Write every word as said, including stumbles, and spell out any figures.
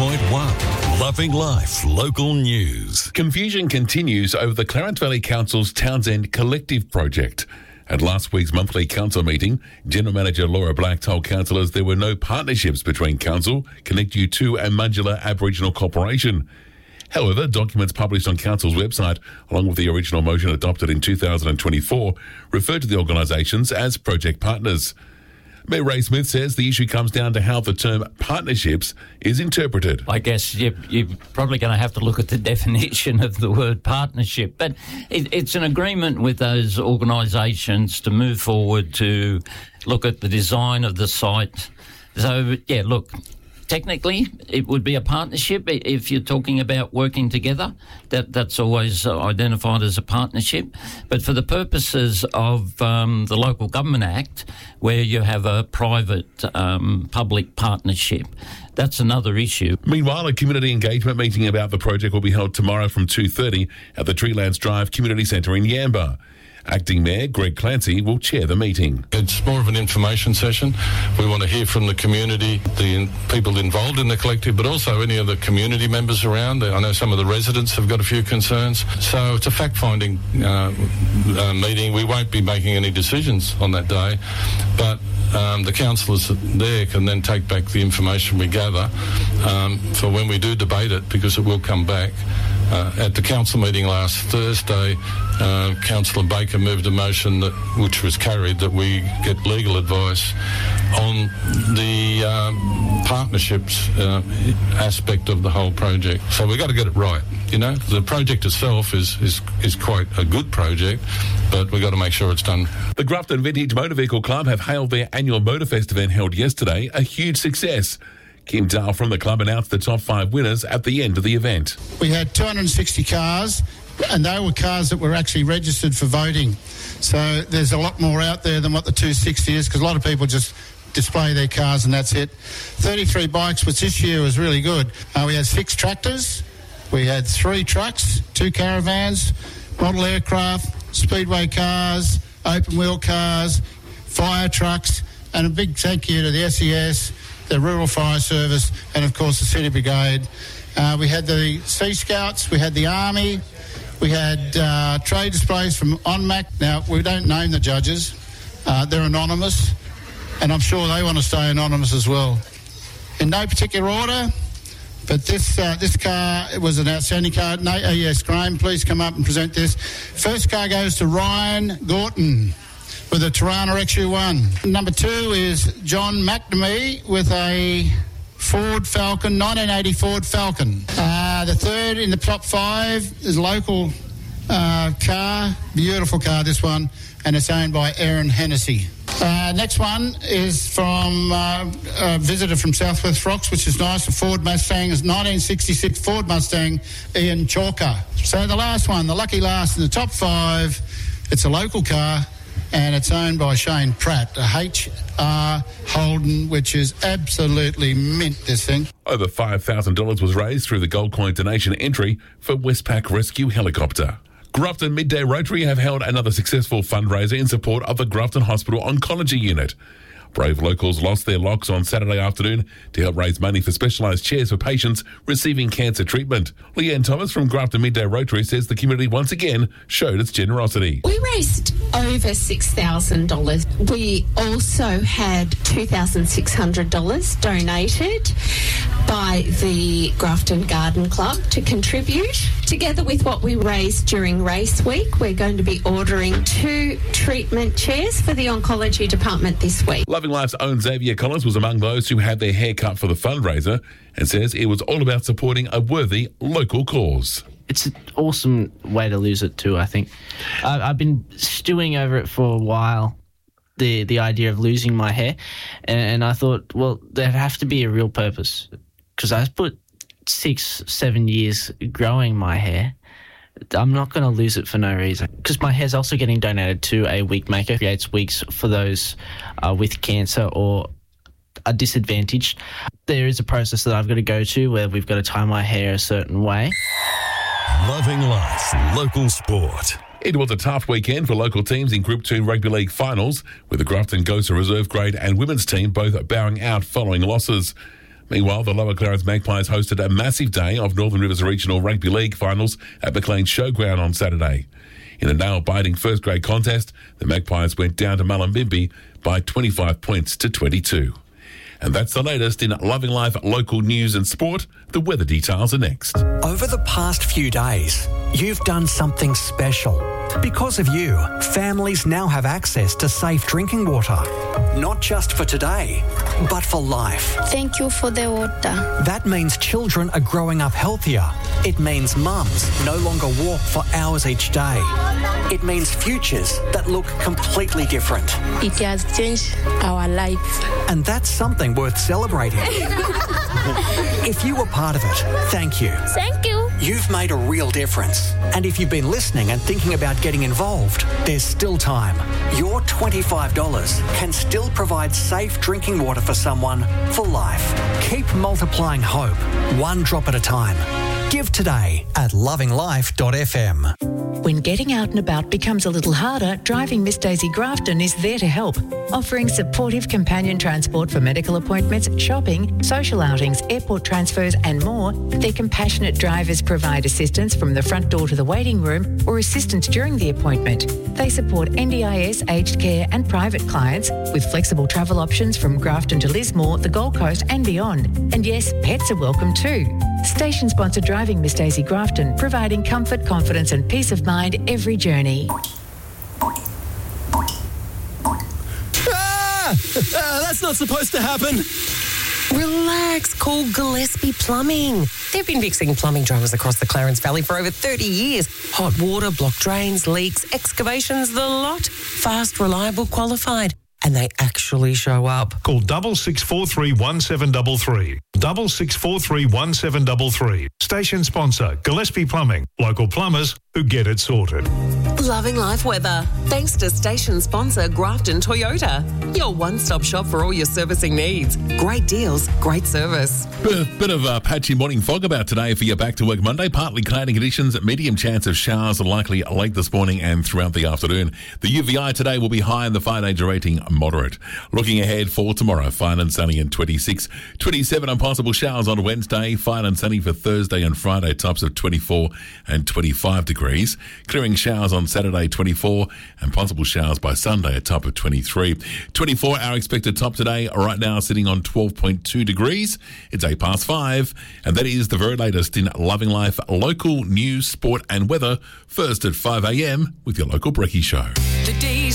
point one. Loving Life Local News. Confusion continues over the Clarence Valley Council's Townsend Collective project. At last week's monthly council meeting, General Manager Laura Black told councillors there were no partnerships between council, Connect U two and Mudgilla Aboriginal Corporation. However, documents published on Council's website, along with the original motion adopted in two thousand twenty-four, refer to the organisations as project partners. Mayor Ray Smith says the issue comes down to how the term partnerships is interpreted. I guess you're, you're probably going to have to look at the definition of the word partnership, but it, it's an agreement with those organisations to move forward to look at the design of the site. So, yeah, look, technically it would be a partnership if you're talking about working together. That That's always identified as a partnership. But for the purposes of um, the Local Government Act, where you have a private um, public partnership, that's another issue. Meanwhile, a community engagement meeting about the project will be held tomorrow from two thirty at the Treelands Drive Community Centre in Yamba. Acting Mayor Greg Clancy will chair the meeting. It's more of an information session. We want to hear from the community, the in, people involved in the collective, but also any of the community members around. I know some of the residents have got a few concerns. So it's a fact-finding uh, uh, meeting. We won't be making any decisions on that day, but Um, the councillors there can then take back the information we gather um, for when we do debate it, because it will come back. Uh, at the council meeting last Thursday, uh, Councillor Baker moved a motion that, which was carried, that we get legal advice on the um, partnerships uh, aspect of the whole project. So we've got to get it right. You know, the project itself is, is, is quite a good project, but we've got to make sure it's done. The Grafton Vintage Motor Vehicle Club have hailed their annual Motorfest event held yesterday a huge success. Kim Dahl from the club announced the top five winners at the end of the event. We had two hundred sixty cars, and they were cars that were actually registered for voting. So there's a lot more out there than what the two hundred sixty is, because a lot of people just display their cars and that's it. thirty-three bikes, which this year was really good. Uh, we had six tractors, we had three trucks, two caravans, model aircraft, speedway cars, open wheel cars, fire trucks, and a big thank you to the S E S, the Rural Fire Service, and of course the City Brigade. Uh, we had the Sea Scouts, we had the Army, we had uh, trade displays from ONMAC. Now, we don't name the judges, uh, they're anonymous, and I'm sure they want to stay anonymous as well. In no particular order, but this uh, this car, it was an outstanding car. No, uh, yes, Graham, please come up and present this. First car goes to Ryan Gorton with a Tirana X U one. Number two is John McNamee with a Ford Falcon, nineteen eighty Ford Falcon. Uh, the third in the top five is a local uh, car, beautiful car, this one, and it's owned by Aaron Hennessy. Uh, next one is from uh, a visitor from Southwest Rocks, which is nice, a Ford Mustang, is nineteen sixty-six Ford Mustang, Ian Chalker. So the last one, the lucky last in the top five, it's a local car, and it's owned by Shane Pratt, a H R Holden, which is absolutely mint, this thing. Over five thousand dollars was raised through the Gold Coin donation entry for Westpac Rescue Helicopter. Grafton Midday Rotary have held another successful fundraiser in support of the Grafton Hospital Oncology Unit. Brave locals lost their locks on Saturday afternoon to help raise money for specialised chairs for patients receiving cancer treatment. Leanne Thomas from Grafton Midday Rotary says the community once again showed its generosity. We raised over six thousand dollars. We also had two thousand six hundred dollars donated by the Grafton Garden Club to contribute. Together with what we raised during race week, we're going to be ordering two treatment chairs for the oncology department this week. Loving Life's own Xavier Collins was among those who had their hair cut for the fundraiser and says it was all about supporting a worthy local cause. It's an awesome way to lose it too, I think. Uh, I've been stewing over it for a while, the the idea of losing my hair, and, and I thought, well, there'd have to be a real purpose, because I put six, seven years growing my hair. I'm not going to lose it for no reason, because my hair's also getting donated to a wig maker who creates wigs for those uh, with cancer or are disadvantaged. There is a process that I've got to go to where we've got to tie my hair a certain way. Loving Life Local Sport. It was a tough weekend for local teams in Group two Rugby League finals, with the Grafton Ghosts Reserve Grade and women's team both bowing out following losses. Meanwhile, the Lower Clarence Magpies hosted a massive day of Northern Rivers Regional Rugby League finals at McLean Showground on Saturday. In a nail-biting first-grade contest, the Magpies went down to Mullumbimby by twenty-five points to twenty-two. And that's the latest in Loving Life local news and sport. The weather details are next. Over the past few days, you've done something special. Because of you, families now have access to safe drinking water. Not just for today, but for life. Thank you for the water. That means children are growing up healthier. It means mums no longer walk for hours each day. It means futures that look completely different. It has changed our life. And that's something worth celebrating. If you were part of it, thank you. Thank you. You've made a real difference. And if you've been listening and thinking about getting involved, there's still time. Your twenty-five dollars can still provide safe drinking water for someone for life. Keep multiplying hope, one drop at a time. Give today at loving life dot f m. When getting out and about becomes a little harder, Driving Miss Daisy Grafton is there to help, offering supportive companion transport for medical appointments, shopping, social outings, airport transfers and more. Their compassionate drivers provide assistance from the front door to the waiting room or assistance during the appointment. They support N D I S, aged care and private clients with flexible travel options from Grafton to Lismore, the Gold Coast and beyond. And yes, pets are welcome too. Station sponsor Driving Miss Daisy Grafton, providing comfort, confidence and peace of mind every journey. Ah! That's not supposed to happen. Relax, call Gillespie Plumbing. They've been fixing plumbing dramas across the Clarence Valley for over thirty years. Hot water, blocked drains, leaks, excavations, the lot. Fast, reliable, qualified. And they actually show up. Call double six four three one seven double three. Double six four three one seven double three. Station sponsor Gillespie Plumbing. Local plumbers who get it sorted. Loving life weather. Thanks to station sponsor Grafton Toyota. Your one-stop shop for all your servicing needs. Great deals, great service. Bit of, bit of a patchy morning fog about today for your back-to-work Monday. Partly cloudy conditions, medium chance of showers are likely late this morning and throughout the afternoon. The U V I today will be high and the fire danger rating moderate. Looking ahead for tomorrow, fine and sunny and twenty-six. twenty-seven and possible showers on Wednesday. Fine and sunny for Thursday and Friday, tops of twenty-four and twenty-five degrees. Clearing showers on Saturday, twenty-four, and possible showers by Sunday, a top of twenty-three. twenty-four hour expected top today, right now sitting on twelve point two degrees. It's eight past five, and that is the very latest in Loving Life local news, sport and weather. First at five a m with your local Brekkie Show. The